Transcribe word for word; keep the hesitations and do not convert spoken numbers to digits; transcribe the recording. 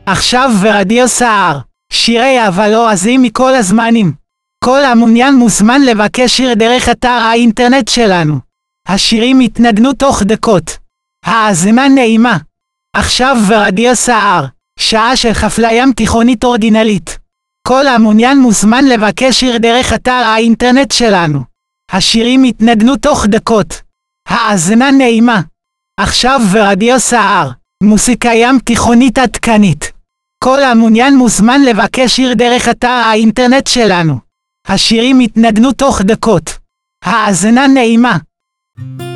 עכשיו ברדיו סער, שירי אבל לועזים מכל הזמנים. כל המעוניין מוזמן לבקש שיר דרך אתר האינטרנט שלנו. השירים יתנגנו תוך דקות. האזנה נעימה. עכשיו ברדיו סער, שעה של חפלה ים תיכונית אורגינלית. כל המעוניין מוזמן לבקש שיר דרך אתר האינטרנט שלנו. השירים יתנגנו תוך דקות. האזנה נעימה. עכשיו ברדיו סער, מוסיקה ים תיכונית עדכנית. כל המעוניין מוזמן לבקש שיר דרך אתר האינטרנט שלנו. השירים יתנגנו תוך דקות. האזנה נעימה.